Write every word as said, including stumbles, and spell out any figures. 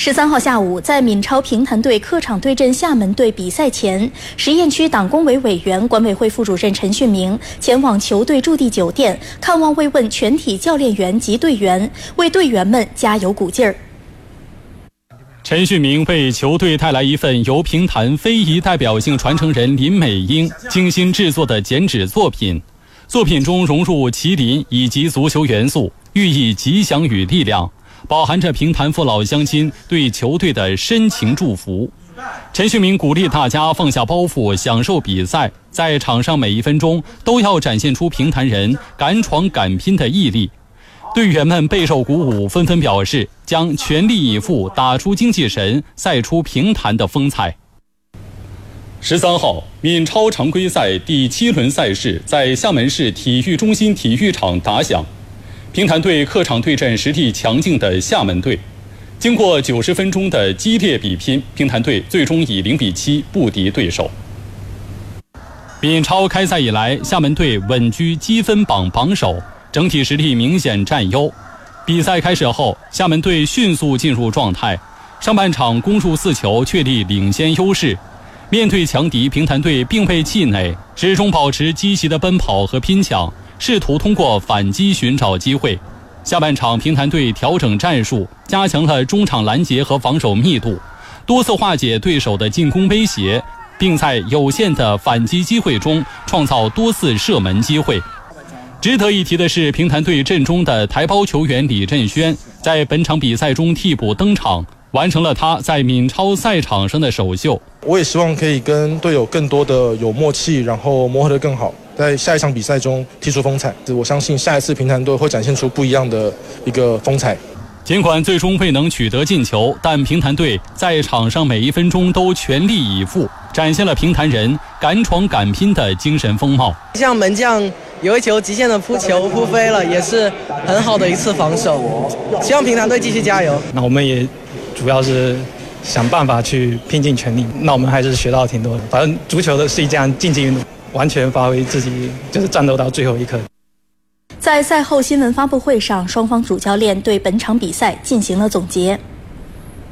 十三号下午，在闽超平潭队客场对阵厦门队比赛前，实验区党工委委员、管委会副主任陈训明前往球队驻地酒店看望慰问全体教练员及队员，为队员们加油鼓劲儿。 陈训明为球队带来一份由平潭非遗代表性传承人林美英精心制作的剪纸作品，作品中融入麒麟以及足球元素，寓意吉祥与力量，饱含着平潭父老乡亲对球队的深情祝福。陈训明鼓励大家放下包袱，享受比赛，在场上每一分钟都要展现出平潭人敢闯敢拼的毅力。队员们备受鼓舞，纷纷表示将全力以赴打出精气神，赛出平潭的风采。十三号，闽超常规赛第七轮赛事在厦门市体育中心体育场打响。平潭队客场对阵实力强劲的厦门队，经过九十分钟的激烈比拼，平潭队最终以零比七不敌对手。闽超开赛以来，厦门队稳居积分榜榜首，整体实力明显占优。比赛开始后，厦门队迅速进入状态，上半场攻入四球，确立领先优势。面对强敌，平潭队并未气馁，始终保持积极的奔跑和拼抢，试图通过反击寻找机会。下半场，平潭队调整战术，加强了中场拦截和防守密度，多次化解对手的进攻威胁，并在有限的反击机会中创造多次射门机会。值得一提的是，平潭队阵中的台胞球员李振轩在本场比赛中替补登场，完成了他在闽超赛场上的首秀。 我也希望可以跟队友更多的有默契，然后磨合得更好，在下一场比赛中踢出风采。我相信下一次平潭队会展现出不一样的一个风采。 尽管最终未能取得进球，但平潭队在场上每一分钟都全力以赴，展现了平潭人敢闯敢拼的精神风貌。 像门将有一球极限的扑球扑飞了，也是很好的一次防守。希望平潭队继续加油。 那我们也主要是想办法去拼尽全力。那我们还是学到挺多的。反正足球的是一项竞技运动，完全发挥自己，就是战斗到最后一刻。 在赛后新闻发布会上，双方主教练对本场比赛进行了总结。